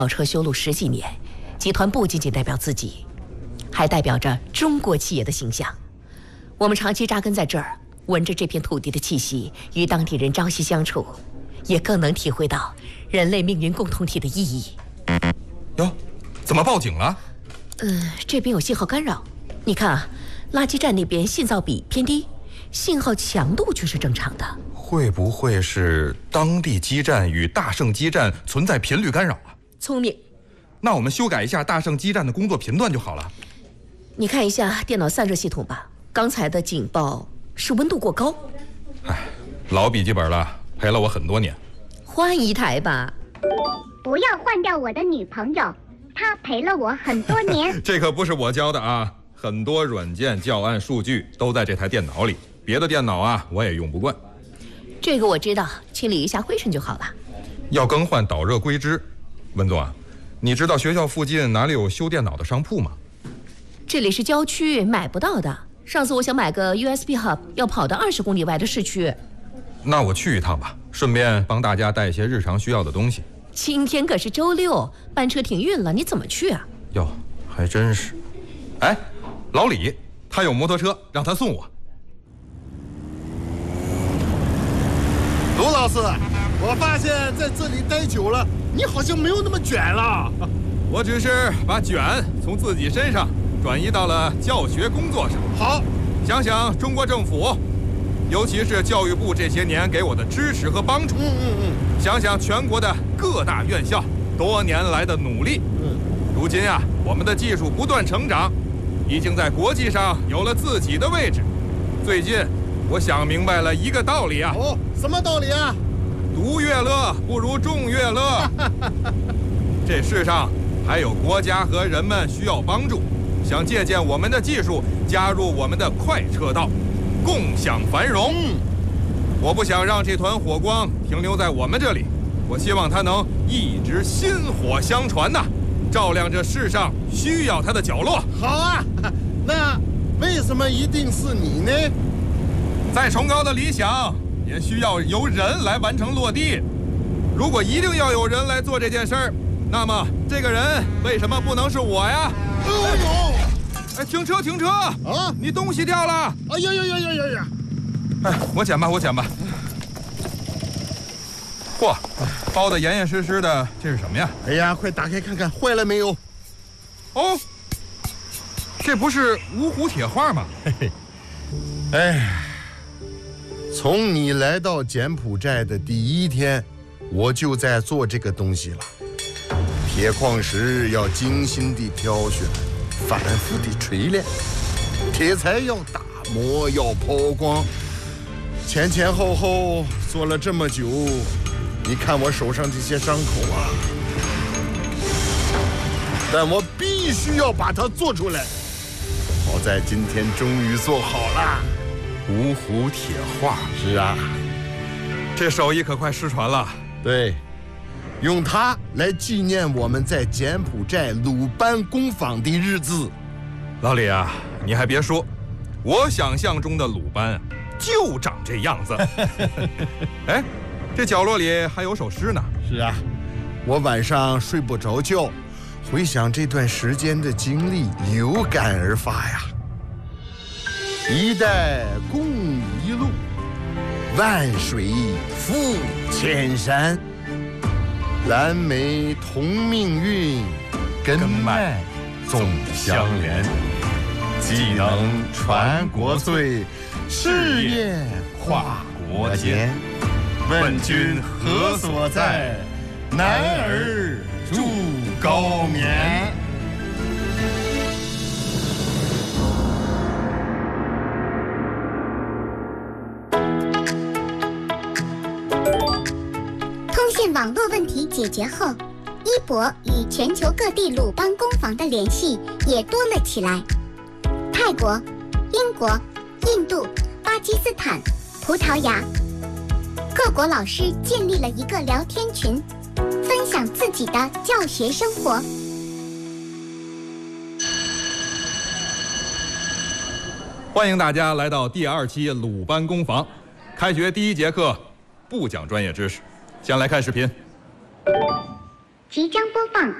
造车修路10几年，集团不仅仅代表自己，还代表着中国企业的形象。我们长期扎根在这儿，闻着这片土地的气息，与当地人朝夕相处，也更能体会到人类命运共同体的意义。 哟，怎么报警了？ 这边有信号干扰。你看啊，垃圾站那边信噪比偏低，信号强度却是正常的。 会不会是当地基站与大圣基站存在频率干扰啊？ 聪明。 那我们修改一下大圣基站的工作频段就好了。 你看一下电脑散热系统吧，刚才的警报是温度过高。 老笔记本了，陪了我很多年。 换一台吧。 不要换掉我的女朋友，她陪了我很多年。 这可不是我教的啊，很多软件、教案、数据都在这台电脑里，别的电脑啊我也用不惯。 这个我知道，清理一下灰尘就好了。 要更换导热硅脂。文总啊，你知道学校附近哪里有修电脑的商铺吗？ 这里是郊区，买不到的。上次我想买个 USB hub， 要跑到20公里外的市区。 那我去一趟吧，顺便帮大家带一些日常需要的东西。 今天可是周6，班车停运了，你怎么去啊？ 哟，还真是。哎，老李，他有摩托车，让他送我。 卢老师，我发现在这里待久了，你好像没有那么卷了。 我只是把卷从自己身上转移到了教学工作上。 好， 想想中国政府，尤其是教育部这些年给我的支持和帮助。想想全国的各大院校多年来的努力。如今啊，我们的技术不断成长，已经在国际上有了自己的位置。最近我想明白了一个道理啊。 哦，什么道理啊？ 独乐乐不如众乐乐。这世上还有国家和人们需要帮助，想借鉴我们的技术，加入我们的快车道，共享繁荣。我不想让这团火光停留在我们这里，我希望它能一直薪火相传呐，照亮这世上需要它的角落。 好啊，那为什么一定是你呢？ 再崇高的理想也需要由人来完成落地。如果一定要有人来做这件事儿，那么这个人为什么不能是我呀？哎，停车停车！ 啊， 你东西掉了！ 哎呀呀呀呀呀呀！ 哎，我捡吧，我捡吧。嚯，包得严严实实的，这是什么呀？ 哎呀，快打开看看，坏了没有？ 哦，这不是芜湖铁画吗？ 嘿嘿，哎，从你来到柬埔寨的第一天，我就在做这个东西了。铁矿石要精心地挑选，反复地锤炼，铁材要打磨，要抛光，前前后后做了这么久，你看我手上这些伤口啊，但我必须要把它做出来。好在今天终于做好了。 芜湖铁画。 是啊， 这手艺可快失传了。 对，用它来纪念我们在柬埔寨鲁班工坊的日子。 老李啊，你还别说，我想象中的鲁班啊，就长这样子。哎，这角落里还有首诗呢。 是啊，我晚上睡不着觉，回想这段时间的经历，有感而发呀。一代共一路，万水复千山，蓝莓同命运，根脉总相连，技能传国粹，事业跨国间。问君何所在？男儿祝高眠。 网络问题解决后，一博与全球各地鲁班工坊的联系也多了起来。泰国、英国、印度、巴基斯坦、葡萄牙，各国老师建立了一个聊天群，分享自己的教学生活。 欢迎大家来到第2期鲁班工坊。开学第1节课，不讲专业知识，先来看视频。 即将播放